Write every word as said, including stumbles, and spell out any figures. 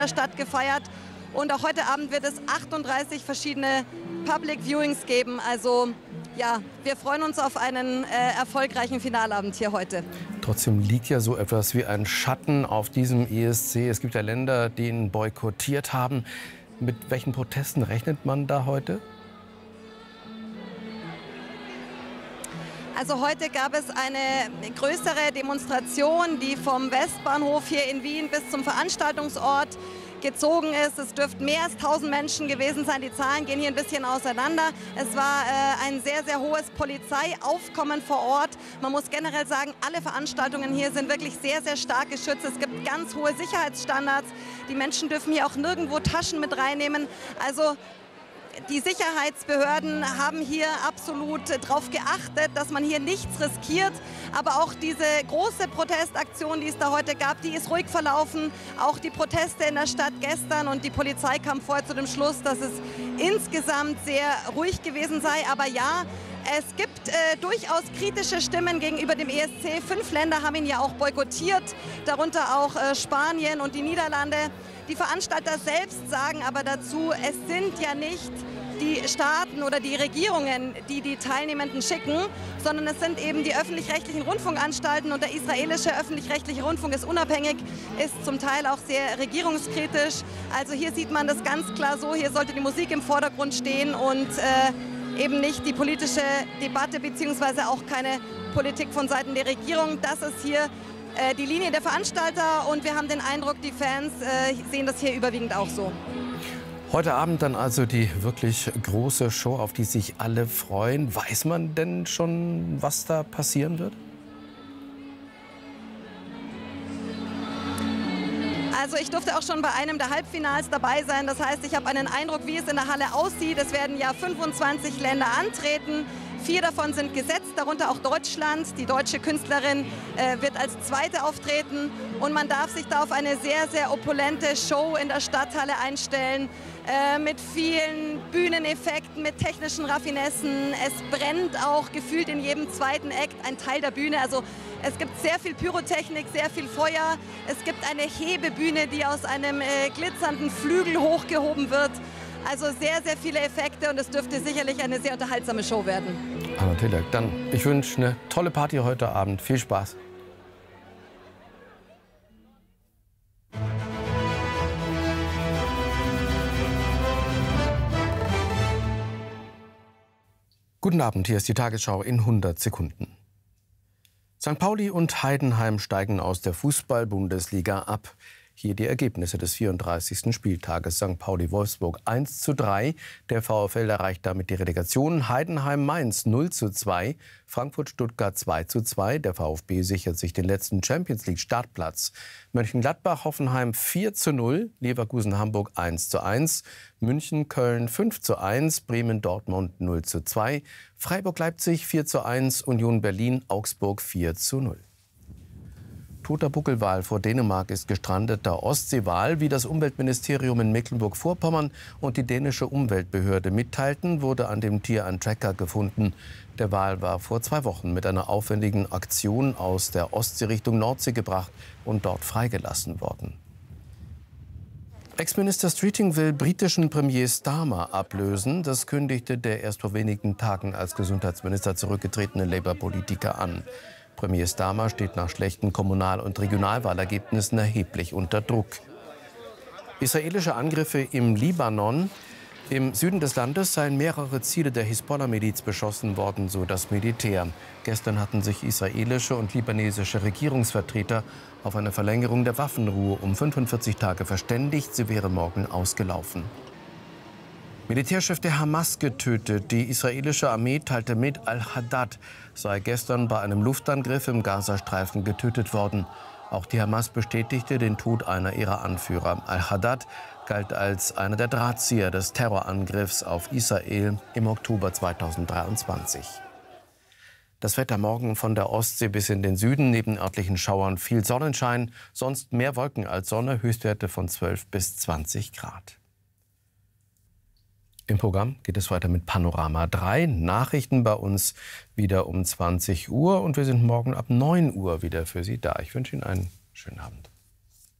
der Stadt gefeiert. Und auch heute Abend wird es achtunddreißig verschiedene Public Viewings geben. Also ja, wir freuen uns auf einen äh, erfolgreichen Finalabend hier heute. Trotzdem liegt ja so etwas wie ein Schatten auf diesem E S C. Es gibt ja Länder, die ihn boykottiert haben. Mit welchen Protesten rechnet man da heute? Also heute gab es eine größere Demonstration, die vom Westbahnhof hier in Wien bis zum Veranstaltungsort gezogen ist. Es dürften mehr als tausend Menschen gewesen sein. Die Zahlen gehen hier ein bisschen auseinander. Es war äh, ein sehr, sehr hohes Polizeiaufkommen vor Ort. Man muss generell sagen, alle Veranstaltungen hier sind wirklich sehr, sehr stark geschützt. Es gibt ganz hohe Sicherheitsstandards. Die Menschen dürfen hier auch nirgendwo Taschen mit reinnehmen. Also die Sicherheitsbehörden haben hier absolut darauf geachtet, dass man hier nichts riskiert. Aber auch diese große Protestaktion, die es da heute gab, die ist ruhig verlaufen. Auch die Proteste in der Stadt gestern, und die Polizei kam vorher zu dem Schluss, dass es insgesamt sehr ruhig gewesen sei. Aber ja, es gibt äh, durchaus kritische Stimmen gegenüber dem E S C. Fünf Länder haben ihn ja auch boykottiert, darunter auch äh, Spanien und die Niederlande. Die Veranstalter selbst sagen aber dazu, es sind ja nicht die Staaten oder die Regierungen, die die Teilnehmenden schicken, sondern es sind eben die öffentlich-rechtlichen Rundfunkanstalten, und der israelische öffentlich-rechtliche Rundfunk ist unabhängig, ist zum Teil auch sehr regierungskritisch. Also hier sieht man das ganz klar so, hier sollte die Musik im Vordergrund stehen und äh, eben nicht die politische Debatte beziehungsweise auch keine Politik von Seiten der Regierung. Das ist hier äh, die Linie der Veranstalter, und wir haben den Eindruck, die Fans äh, sehen das hier überwiegend auch so. Heute Abend dann also die wirklich große Show, auf die sich alle freuen. Weiß man denn schon, was da passieren wird? Also ich durfte auch schon bei einem der Halbfinals dabei sein. Das heißt, ich habe einen Eindruck, wie es in der Halle aussieht. Es werden ja fünfundzwanzig Länder antreten. Vier davon sind gesetzt, darunter auch Deutschland. Die deutsche Künstlerin äh, wird als Zweite auftreten. Und man darf sich da auf eine sehr, sehr opulente Show in der Stadthalle einstellen. Äh, mit vielen Bühneneffekten, mit technischen Raffinessen. Es brennt auch gefühlt in jedem zweiten Act ein Teil der Bühne. Also es gibt sehr viel Pyrotechnik, sehr viel Feuer. Es gibt eine Hebebühne, die aus einem äh, glitzernden Flügel hochgehoben wird. Also sehr, sehr viele Effekte, und es dürfte sicherlich eine sehr unterhaltsame Show werden. Anna Tilak, dann ich wünsche eine tolle Party heute Abend. Viel Spaß. Guten Abend, hier ist die Tagesschau in hundert Sekunden. Sankt Pauli und Heidenheim steigen aus der Fußball-Bundesliga ab. Hier die Ergebnisse des vierunddreißigsten Spieltages. Sankt Pauli-Wolfsburg eins zu drei. Der VfL erreicht damit die Relegation. Heidenheim-Mainz null zu zwei. Frankfurt-Stuttgart zwei zu zwei. Der VfB sichert sich den letzten Champions-League-Startplatz. Mönchengladbach-Hoffenheim vier zu null. Leverkusen-Hamburg eins zu eins. München-Köln fünf zu eins. Bremen-Dortmund null zu zwei. Freiburg-Leipzig vier zu eins. Union Berlin-Augsburg vier zu null. Toter Buckelwal vor Dänemark ist gestrandeter Ostseewal. Wie das Umweltministerium in Mecklenburg-Vorpommern und die dänische Umweltbehörde mitteilten, wurde an dem Tier ein Tracker gefunden. Der Wal war vor zwei Wochen mit einer aufwendigen Aktion aus der Ostsee Richtung Nordsee gebracht und dort freigelassen worden. Ex-Minister Streeting will britischen Premier Starmer ablösen. Das kündigte der erst vor wenigen Tagen als Gesundheitsminister zurückgetretene Labour-Politiker an. Premier Starmer steht nach schlechten Kommunal- und Regionalwahlergebnissen erheblich unter Druck. Israelische Angriffe im Libanon. Im Süden des Landes seien mehrere Ziele der Hisbollah-Miliz beschossen worden, so das Militär. Gestern hatten sich israelische und libanesische Regierungsvertreter auf eine Verlängerung der Waffenruhe um fünfundvierzig Tage verständigt. Sie wäre morgen ausgelaufen. Militärchef der Hamas getötet. Die israelische Armee teilte mit, Al-Haddad sei gestern bei einem Luftangriff im Gazastreifen getötet worden. Auch die Hamas bestätigte den Tod einer ihrer Anführer. Al-Haddad galt als einer der Drahtzieher des Terrorangriffs auf Israel im Oktober zweitausenddreiundzwanzig. Das Wetter morgen von der Ostsee bis in den Süden, neben örtlichen Schauern viel Sonnenschein, sonst mehr Wolken als Sonne, Höchstwerte von zwölf bis zwanzig Grad. Im Programm geht es weiter mit Panorama drei. Nachrichten bei uns wieder um zwanzig Uhr. Und wir sind morgen ab neun Uhr wieder für Sie da. Ich wünsche Ihnen einen schönen Abend.